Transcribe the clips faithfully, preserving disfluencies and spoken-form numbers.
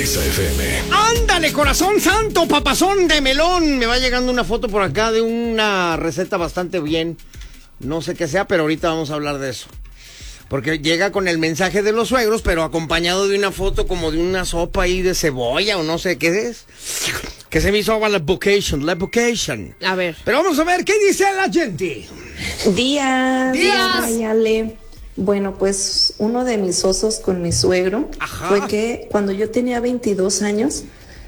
Exa F M. ¡Ándale, corazón santo, papazón de melón! Me va llegando una foto por acá de una receta bastante bien. No sé qué sea, pero ahorita vamos a hablar de eso. Porque llega con el mensaje de los suegros, pero acompañado de una foto como de una sopa ahí de cebolla o no sé qué es. Que se me hizo agua la vocation, la vocation. A ver. Pero vamos a ver qué dice la gente. Días. Días. Ay, Ale. Bueno, pues uno de mis osos con mi suegro Ajá. fue que cuando yo tenía veintidós años,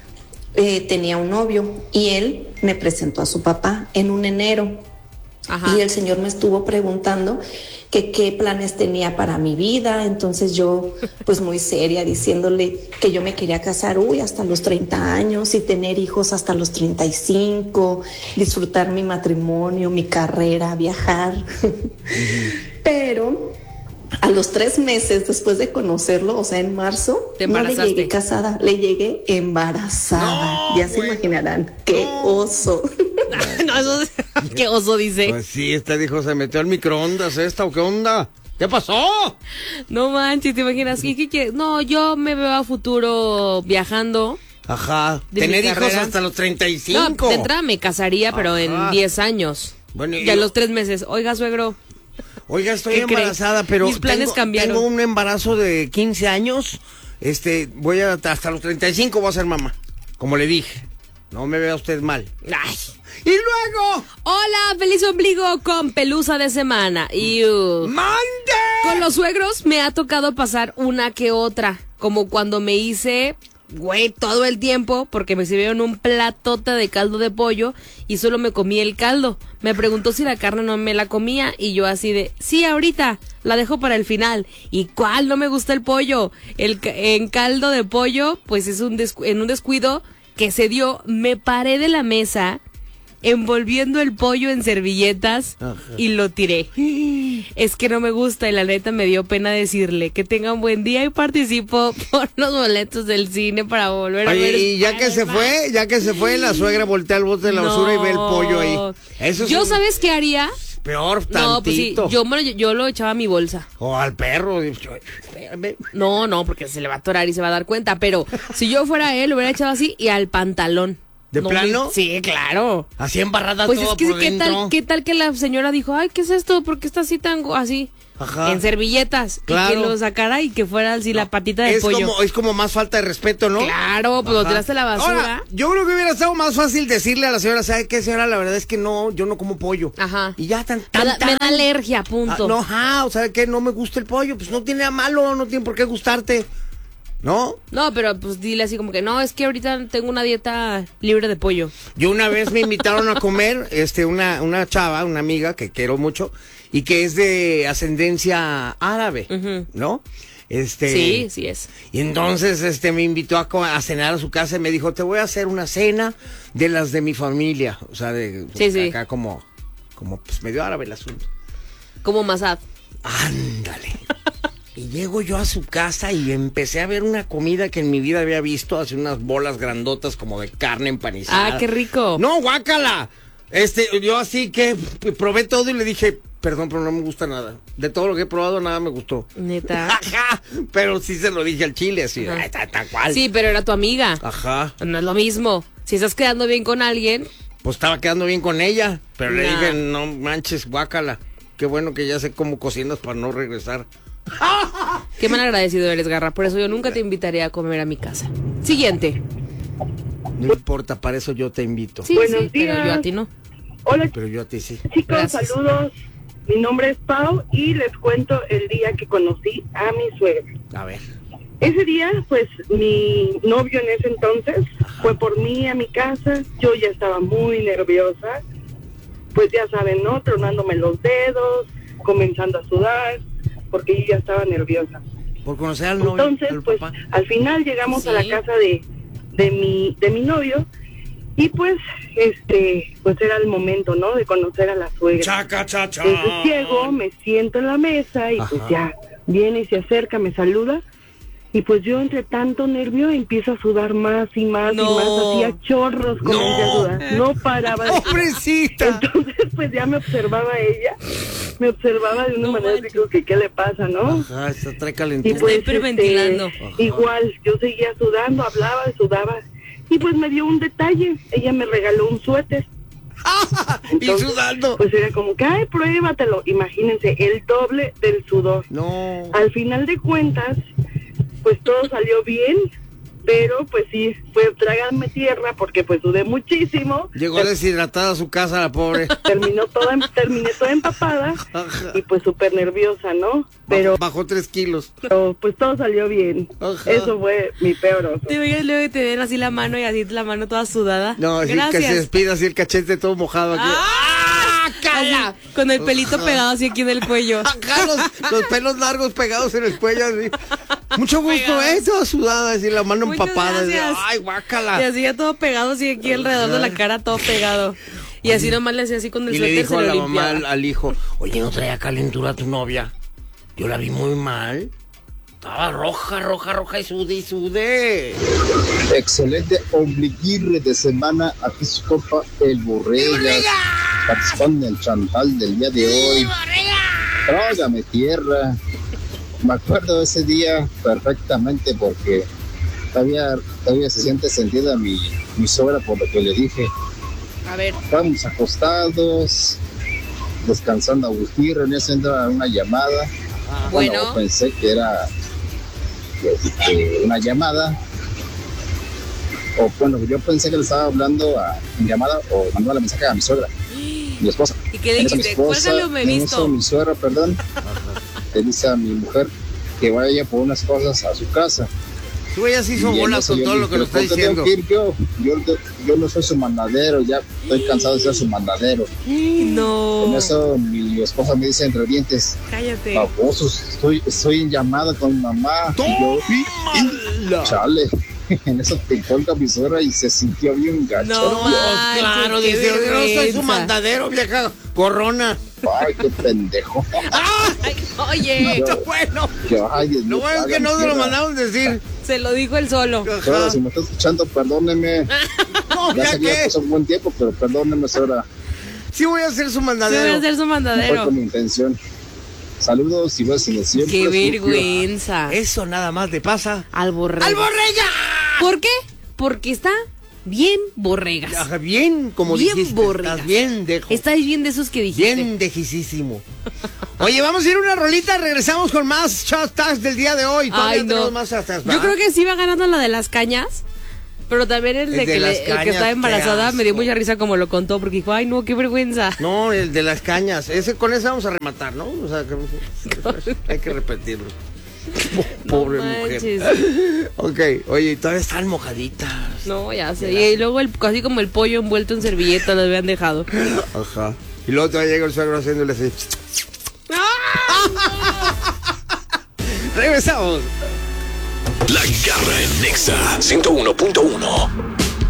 eh, tenía un novio y él me presentó a su papá en un enero. Ajá. Y el señor me estuvo preguntando que qué planes tenía para mi vida. Entonces yo, pues muy seria, diciéndole que yo me quería casar, uy, hasta los treinta años y tener hijos hasta los treinta y cinco, disfrutar mi matrimonio, mi carrera, viajar. Uh-huh. Pero a los tres meses después de conocerlo, o sea, en marzo, no le llegué casada, le llegué embarazada. No, ya se imaginarán, qué no. oso. No, eso es... ¿Qué oso dice? Pues sí, esta dijo, se metió al microondas esta, ¿o qué onda? ¿Qué pasó? No manches, ¿te imaginas? ¿Qué, qué, qué? No, yo me veo a futuro viajando. Ajá, tener hijos hasta los treinta y cinco. No, de entrada me casaría, pero Ajá. en diez años. Bueno, ya yo... a los tres meses. Oiga, suegro. Oiga, estoy embarazada, cree? pero Mis planes tengo, cambiaron. tengo un embarazo de quince años. Este, voy a, hasta los treinta y cinco voy a ser mamá. Como le dije. No me vea usted mal. Ay. Y luego. Hola, feliz ombligo con pelusa de semana. Y uh, ¡mande! Con los suegros me ha tocado pasar una que otra. Como cuando me hice, güey, todo el tiempo, porque me sirvieron un platote de caldo de pollo y solo me comí el caldo. Me preguntó si la carne no me la comía y yo así de, sí, ahorita, la dejo para el final. ¿Y cuál? No me gusta el pollo. El en caldo de pollo, pues es un descu- en un descuido que se dio, me paré de la mesa envolviendo el pollo en servilletas Ajá. y lo tiré. Es que no me gusta y la neta me dio pena decirle que tenga un buen día y participo por los boletos del cine para volver Oye, a ver. Y ya que se fue, ya que se fue, la suegra voltea el bote de la basura no. y ve el pollo ahí. Eso es ¿Yo un... sabes qué haría? Peor tantito. No, pues sí, yo, me lo, yo lo echaba a mi bolsa. O al perro. No, no, porque se le va a atorar y se va a dar cuenta. Pero si yo fuera él, lo hubiera echado así y al pantalón. ¿De no, plano? Sí, claro. Así embarrada pues todo es que por ¿qué dentro. tal, ¿qué tal que la señora dijo, ay, ¿qué es esto? ¿Por qué está así tan así? Ajá. En servilletas. Claro. Y que lo sacara y que fuera así no. la patita de es pollo. Como, es como más falta de respeto, ¿no? Claro, pues Ajá. lo tiraste a la basura. Ahora, yo creo que hubiera estado más fácil decirle a la señora, ¿sabe qué, señora? La verdad es que no, yo no como pollo. Ajá. Y ya tan, tan, me, da, tan. me da alergia, punto. Ah, no, ajá, o sea, que no me gusta el pollo. Pues no tiene nada malo, no tiene por qué gustarte. ¿No? No, pero pues dile así como que no, es que ahorita tengo una dieta libre de pollo. Yo una vez me invitaron a comer, este, una, una chava, una amiga que quiero mucho, y que es de ascendencia árabe, uh-huh. ¿no? Este, sí, sí es. Y entonces este me invitó a, a cenar a su casa y me dijo, te voy a hacer una cena de las de mi familia. O sea, de sí, sí. acá como, como pues medio árabe el asunto. Como Masad. Ándale. Y llego yo a su casa y empecé a ver una comida que en mi vida había visto, hace unas bolas grandotas como de carne empanizada. Ah, qué rico. No, guácala. Este, yo así que probé todo y le dije, perdón, pero no me gusta nada. De todo lo que he probado, nada me gustó. Neta. Pero sí se lo dije al chile, así, ay, tal, tal cual. Sí, pero era tu amiga. Ajá. No es lo mismo. Si estás quedando bien con alguien. Pues estaba quedando bien con ella, pero nah. le dije, no manches, guácala. Qué bueno que ya sé cómo cocinas para no regresar. Qué mal agradecido eres, Garra. Por eso yo nunca te invitaría a comer a mi casa. Siguiente. No importa, para eso yo te invito. Sí, Buenos sí, días. pero yo a ti no. Hola, pero yo a ti sí. Chicos, Gracias. Saludos. Mi nombre es Pau y les cuento el día que conocí a mi suegra. A ver. Ese día, pues, mi novio en ese entonces Ajá. fue por mí a mi casa. Yo ya estaba muy nerviosa. Pues ya saben, ¿no? Tronándome los dedos, comenzando a sudar, porque yo ya estaba nerviosa. Por conocer al novio. Entonces, al pues, papá. al final llegamos sí. a la casa de, de mi, de mi novio. Y pues, este, pues era el momento, ¿no? De conocer a la suegra. Chaca, cha, cha. Entonces llego, me siento en la mesa y Ajá. pues ya viene y se acerca, me saluda. Y pues yo entre tanto nervio empiezo a sudar más y más no. y más, hacía chorros, comencé no. a sudar, no paraba de ¡Pobrecita! Entonces pues ya me observaba ella me observaba de una No manera manches. así como que, ¿qué le pasa, no? Ajá, está trae Y calentura. pues, Está hiperventilando. este, igual, yo seguía sudando, hablaba, sudaba. Y pues me dio un detalle. Ella me regaló un suéter. Y sudando. Pues era como que, ay, pruébatelo. Imagínense, el doble del sudor. No. Al final de cuentas, pues todo salió bien. Pero pues sí, fue trágame tierra porque pues sudé muchísimo. Llegó deshidratada a su casa la pobre. Terminó toda, terminé toda empapada Ajá. y pues súper nerviosa, ¿no? Pero, Bajó tres kilos. pero pues todo salió bien. Ajá. Eso fue mi peor oso. Te veías luego que te den así la mano y así la mano toda sudada. No, así que Gracias. se despida así el cachete todo mojado aquí. ¡Ah! ¡Cala! Así, con el pelito Ajá. pegado así aquí en el cuello. Acá los, los pelos largos pegados en el cuello así. Mucho gusto, ¿eh? Toda sudada, así la mano Muchas empapada. Así, gracias. ay, Y guácala. así ya todo pegado así aquí alrededor de la cara, todo pegado. Y así nomás le hacía así con el Y le suéter, dijo se a lo la mamá limpiaba. al, al hijo, oye, ¿no traía calentura tu novia? Yo la vi muy mal. Estaba roja, roja, roja y sude y sude. Excelente ombliguirre de semana. Aquí su compa El Borregas, participando en el chantal del día de hoy. Trágame tierra. Me acuerdo de ese día perfectamente porque todavía, todavía se siente sentida mi, mi suegra por lo que le dije. A ver, Estábamos acostados, descansando a Agustín. En ese entra una llamada. bueno. Pensé que era este, una llamada. O bueno, yo pensé que le estaba hablando a, en llamada o mandaba la mensaje a mi suegra, mi esposa. ¿Y qué le En eso mi dijiste? esposa, Cuélgale o me en visto. eso mi suegra, perdón, le dice a mi mujer que vaya por unas cosas a su casa. Tú ella se hizo Y en bolas eso con yo todo le lo que dije, nos está "¿Por qué tengo diciendo. que ir yo? Yo, yo no soy su mandadero, ya estoy cansado de ser su mandadero". En No. eso mi esposa me dice entre dientes, Cállate. babosos, estoy, estoy en llamada con mi mamá. Y yo, ¡Tómala! chale. En eso te colga mi suegra y se sintió bien gacho. No, No, manches, claro, qué dice, yo no soy su vergüenza. mandadero, vieja gorrona. Ay, qué pendejo. Ay, oye, Yo- Bueno, yo, ay, Dios lo mío, bueno es que hagan no se lo tierra. mandaron decir. se lo dijo él solo. Suegra, Ajá. si me está escuchando, perdóneme. No, Ya ya sé que ya que pasó un buen tiempo, pero perdóneme, suegra. sí voy a ser su Se va a mandadero. hacer su No fue mandadero. con mi intención. Saludos y besos siempre. Qué su tío. vergüenza. Eso nada más le pasa Al borrega. al borrega. ¿Por qué? Porque está bien borregas. Ajá, bien, como Bien dijiste, borregas. estás bien dejo. Estáis bien de esos que dijiste. Bien dejicísimo. Oye, vamos a ir a una rolita, regresamos con más Shot Tags del día de hoy. Todavía Ay, tenemos no. más hasta Yo creo que sí va ganando la de las cañas. Pero también el de, El de que, las le- el cañas, que estaba qué embarazada me dio asco. mucha risa como lo contó. Porque dijo, ay no, qué vergüenza. No, el de las cañas. Ese con ese vamos a rematar, ¿no? O sea, que, hay que repetirlo. Pobre No mujer. manches. Ok, oye, todavía están mojaditas. No, ya sé. Y luego el, así como el pollo envuelto en servilleta lo habían dejado. Ajá. Y luego todavía llega el suegro haciéndole así. Regresamos. La Garra en Nexa ciento uno punto uno.